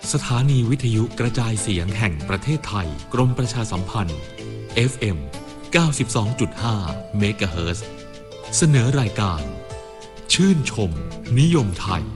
สถานีวิทยุกระจายเสียงแห่งประเทศไทยกรมประชาสัมพันธ์ FM 92.5 เมกะเฮิรตซ์เสนอรายการชื่นชมนิยมไทย